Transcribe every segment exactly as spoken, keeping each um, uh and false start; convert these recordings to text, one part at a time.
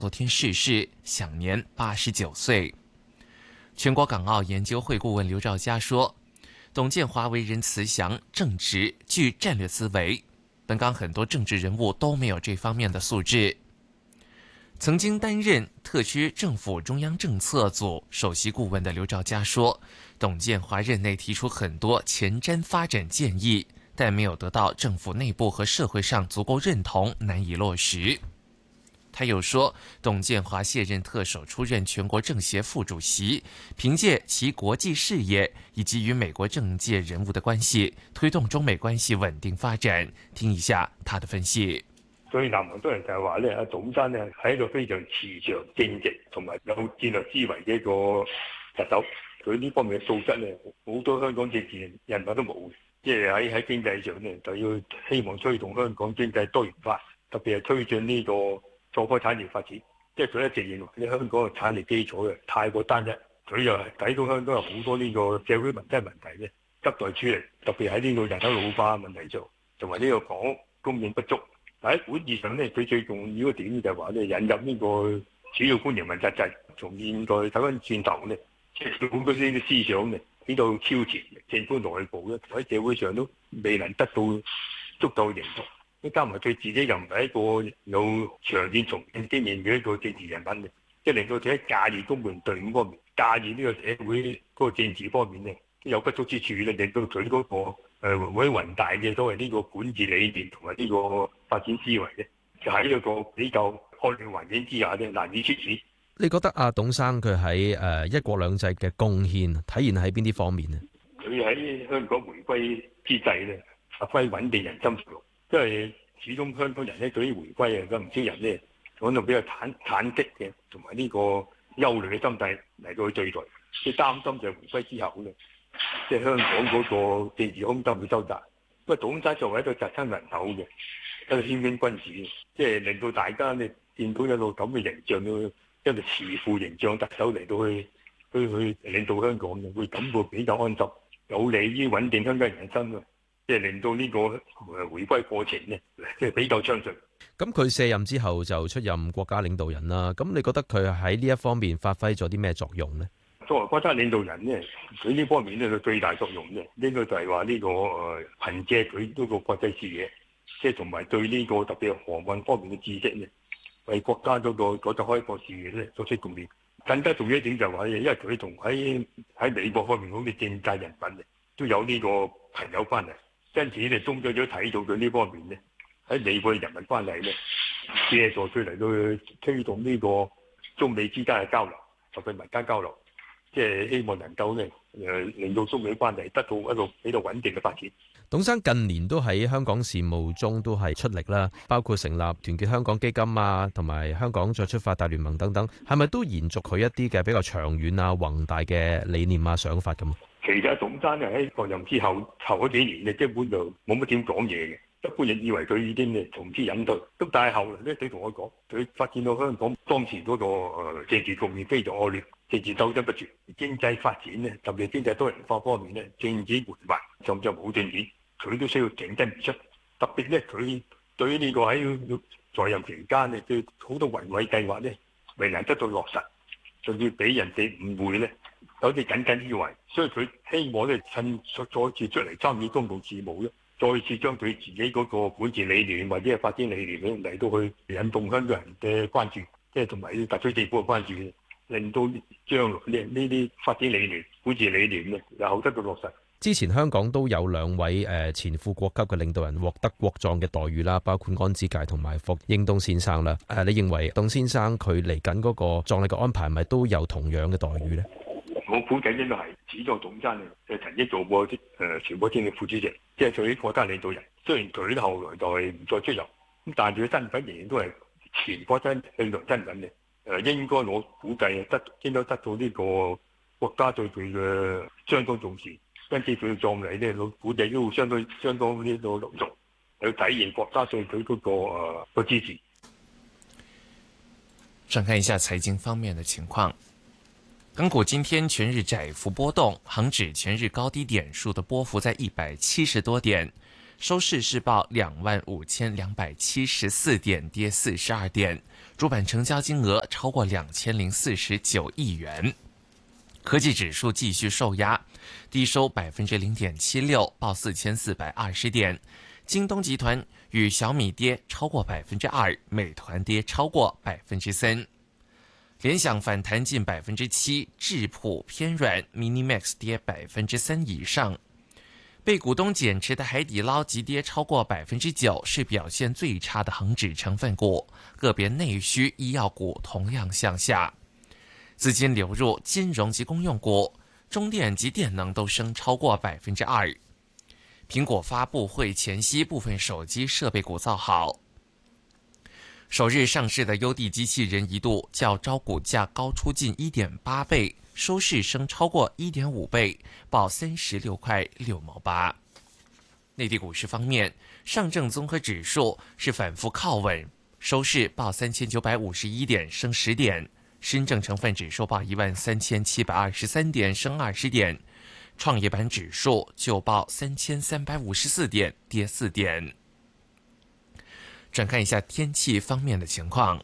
昨天逝世，享年八十九岁。全国港澳研究会顾问刘兆佳说，董建华为人慈祥正直，具战略思维，本港很多政治人物都没有这方面的素质。曾经担任特区政府中央政策组首席顾问的刘兆佳说，董建华任内提出很多前瞻发展建议，但没有得到政府内部和社会上足够认同，难以落实。他又说，董建华卸任特首，出任全国政协副主席，凭借其国际视野以及与美国政界人物的关系，推动中美关系稳定发展。聽一下他的分析。 最難忘當然就係話咧，阿董生咧係一個非常慈祥正直同埋有戰略思維嘅一個特首。佢呢方面嘅素質咧，好多香港政治人物都冇嘅。即係喺喺經濟上咧，就要希望推動香港經濟多元化，特別係推進呢個創科產業發展。即係佢一直認為咧，香港嘅產業基礎嘅太過單一，佢又係睇到香港有好多呢個社會問題問題咧，急待處理。特別喺呢個人口老化問題上，同埋呢個房屋供應不足。喺管治上咧，佢最重要嘅點就係話咧，引入呢個主要官員問責制。從現在睇翻轉頭咧，即係好多呢啲思想咧喺度超前，政府內部咧喺社會上都未能得到足夠認同。加埋佢自己又唔係一個有長遠從政經驗嘅一個政治人物嘅，即係令到佢喺駕馭公務員隊伍方面、駕馭呢個社會嗰個政治方面咧有不足之處咧，令到佢嗰個。誒會宏大嘅所謂呢個管治理念同埋呢個發展思維咧，就喺一個比較惡劣環境之下咧，難以出市。 你覺得阿董生佢喺誒一國兩制嘅貢獻體現喺邊啲方面呢？ 佢喺香港回歸之際咧，發揮穩定人心作用，因為始終香港人咧對於回歸啊，咁唔少人咧講到比較忐忐忑嘅，同埋呢個憂慮嘅心態嚟到去對待，即係擔心就係回歸之後咧。即係香港嗰個政治空間會收窄，不過董生作為一個責親人口嘅一個謙謙君子，即係令到大家咧見到一個咁嘅形象，一個慈父形象特首嚟到去去去領導香港嘅，會感覺比較安心，有利於穩定香港人心啊！即係令到呢個誒回歸過程咧，即係比較暢順。 咁佢卸任之後就出任國家領導人啦。咁你覺得佢喺呢一方面發揮咗啲咩作用咧？ 作為國家領導人咧，佢呢方面咧嘅最大作用咧，應該就係話呢個誒憑藉佢呢個國際視野，即係同埋對呢個特別係航運方面嘅知識咧，為國家嗰個改革開放事業咧作出貢獻。更加重要一點就係話，因為佢同喺喺美國方面嗰啲政界人品咧，都有呢個朋友關係，因此咧中央都睇到佢呢方面咧喺美國嘅人民關係咧，借助佢嚟到推動呢個中美之間嘅交流，特別民間交流。即係希望能夠咧，誒令到中美關係得到一個比較穩定嘅發展。 董生近年都喺香港事務中都係出力啦，包括成立團結香港基金啊，同埋香港再出發大聯盟等等，係咪都延續佢一啲嘅比較長遠啊、宏大嘅理念啊、想法咁？ 其實董生咧喺上任之後頭嗰幾年咧，基本就冇乜點講嘢嘅，一般人以為佢已經咧從此隱退。咁但係後來咧，佢同我講，佢發現到香港當時嗰個誒政治局面非常惡劣。政治鬥爭不絕，經濟發展咧，特別經濟多元化方面咧，政治緩慢，甚至冇進展，佢都需要挺身而出。特別咧，佢對於呢個喺在任期間咧，對好多宏偉計劃咧，未能得到落實，仲要俾人哋誤會咧，有啲耿耿於懷。所以佢希望咧，趁再次出嚟參與公共事務咧，再次將佢自己嗰個管治理念或者係發展理念咧嚟到去引動香港人嘅關注，即係同埋特區政府嘅關注。令到將來呢呢啲發展理念、管治理念咧，又得到落實。 之前香港都有兩位誒前副國級嘅領導人獲得國葬嘅待遇啦，包括安子介同埋霍英東先生啦。誒，你認為董先生佢嚟緊嗰個葬禮嘅安排，係咪都有同樣嘅待遇咧？ 我估計應該係始終董生誒曾經做過啲誒全國政協副主席，即係做啲國家領導人。雖然佢後來就係唔再出任，咁但係佢嘅身份仍然都係前國家領導人身份嘅。誒應該我估計得應該得到呢個國家對佢嘅相當重視，因此佢嘅葬禮咧，我估計都會相當相當呢個隆重，去體現國家對佢嗰個誒個支持。 轉看一下財經方面的情況，港股今天全日窄幅波動，恒指全日高低點數的波幅在一百七十多點。 收市是报两万五千两百七十四点，跌四十二点，主板成交金额超过两千零四十九亿元。科技指数继续受压，低收百分之零点七六，报四千四百二十点。京东集团与小米跌超过百分之二，美团跌超过百分之三。联想反弹近百分之七，智谱偏软 ，Minimax 跌百分之三以上。被股东减持的海底捞急跌超过百分之九，是表现最差的恒指成分股。个别内需医药股同样向下。资金流入金融及公用股，中电及电能都升超过百分之二。苹果发布会前夕，部分手机设备股造好。首日上市的优帝机器人一度较招股价高出近 一点八倍，收市升超过 一点五倍，报三十六块六毛八。内地股市方面，上证综合指数是反复靠稳，收市报三千九百五十一点，升十点；深证成分指数报一万三千七百二十三点，升二十点；创业板指数就报三千三百五十四点，跌四点。转看一下天气方面的情况。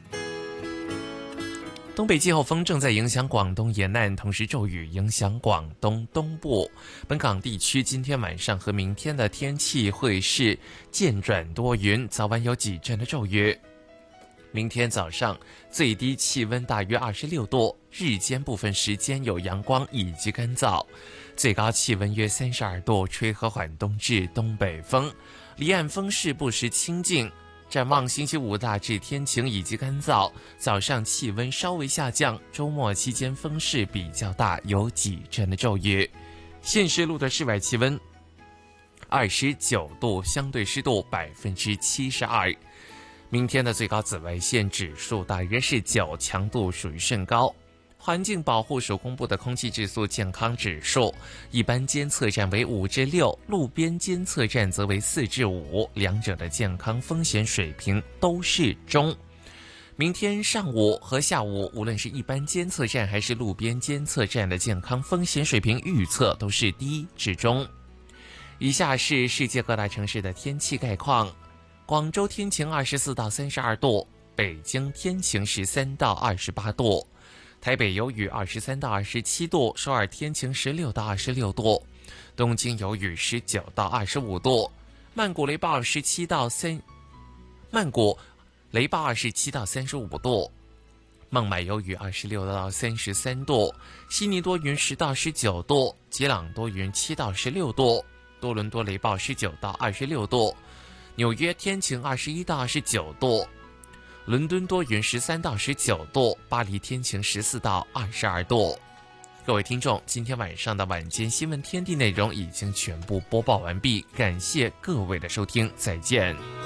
东北季候风正在影响广东沿岸，同时骤雨影响广东东部。本港地区今天晚上和明天的天气会是渐转多云，早晚有几阵的骤雨。明天早上最低气温大约二十六度，日间部分时间有阳光以及干燥，最高气温约三十二度，吹和缓东至东北风，离岸风势不时清劲。展望星期五大致天晴以及干燥，早上气温稍微下降，周末期间风势比较大，有几阵的骤雨。现时录的室外气温二十九度，相对湿度百分之七十二。明天的最高紫外线指数大约是九，强度属于甚高。环境保护署公布的空气质素健康指数，一般监测站为五至六，路边监测站则为四至五，两者的健康风险水平都是中。明天上午和下午，无论是一般监测站还是路边监测站的健康风险水平预测都是低至中。以下是世界各大城市的天气概况：广州天晴二十四到三十二度，北京天晴十三到二十八度。台北有雨二十三到二十七度，首尔天晴十六到二十六度，东京有雨十九到二十五度，曼谷雷暴二十七到三，曼谷雷暴二十七到三十五度，孟买有雨二十六到三十三度，悉尼多云十到十九度，吉朗多云七到十六度，多伦多雷暴十九到二十六度，纽约天晴二十一到二十九度。伦敦多云十三到十九度，巴黎天晴十四到二十二度。各位听众，今天晚上的晚间新闻天地内容已经全部播报完毕，感谢各位的收听，再见。